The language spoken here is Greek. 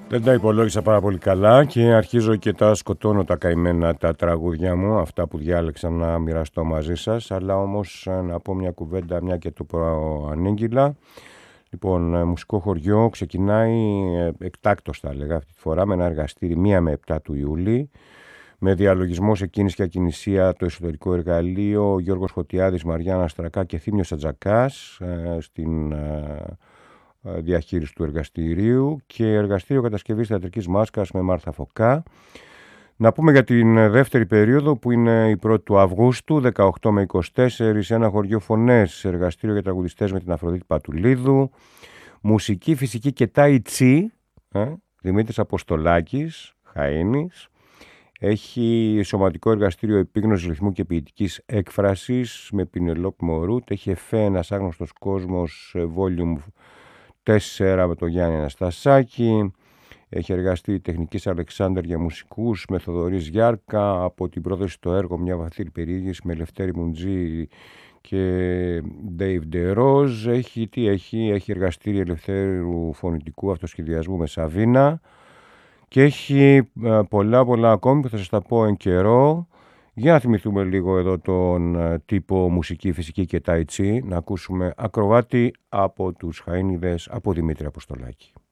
Δεν τα υπολόγισα πάρα πολύ καλά και αρχίζω και τα σκοτώνω τα καημένα τα τραγούδια μου, αυτά που διάλεξα να μοιραστώ μαζί σας, αλλά όμως να πω μια κουβέντα, μια και το προανήγγυλα. Λοιπόν, μουσικό χωριό ξεκινάει εκτάκτως, θα έλεγα, αυτή τη φορά με ένα εργαστήρι 1 με 7 του Ιούλη, με διαλογισμό σε κίνηση και ακινησία το εσωτερικό εργαλείο, Γιώργος Φωτιάδης, Μαριάννα Στρακά και Θήμιος Ατζακάς στην διαχείριση του εργαστηρίου και εργαστήριο κατασκευής θεατρικής μάσκας με Μάρθα Φωκά. Να πούμε για την δεύτερη περίοδο που είναι η 1η του Αυγούστου, 18 με 24, ένα χωριό φωνές, εργαστήριο για τραγουδιστές με την Αφροδίτη Πατουλίδου, μουσική, φυσική και τάι τσι, Δημήτρης Αποστολάκης, Χαΐνης. Έχει σωματικό εργαστήριο επίγνωσης ρυθμού και ποιητικής έκφρασης με Πινελόπη Μωρούτ. Έχει εφέ ένας άγνωστος κόσμος, volume 4 με τον Γιάννη Αναστασάκη. Έχει εργαστεί τεχνικής Αλεξάνδρ για μουσικούς με Θοδωρής Γιάρκα. Από την πρόδοση στο έργο μια βαθύτερη περιήγηση με Λευτέρη Μουντζή και Dave DeRoz. Έχει εργαστήρια ελευθέρου φωνητικού αυτοσχεδιασμού με Σαβίνα. Και έχει πολλά ακόμη που θα σας τα πω εν καιρό. Για να θυμηθούμε λίγο εδώ τον τύπο μουσική, φυσική και τάι τσι, να ακούσουμε ακροβάτη από τους Χαΐνιδες, από Δημήτρη Αποστολάκη.